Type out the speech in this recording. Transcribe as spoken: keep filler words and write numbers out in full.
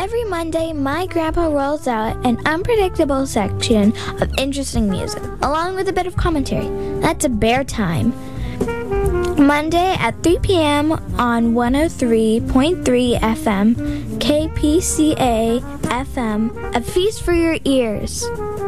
Every Monday, my grandpa rolls out an unpredictable section of interesting music, along with a bit of commentary. That's a bear time. Monday at three p.m. on one oh three point three F M, K P C A F M, a feast for your ears.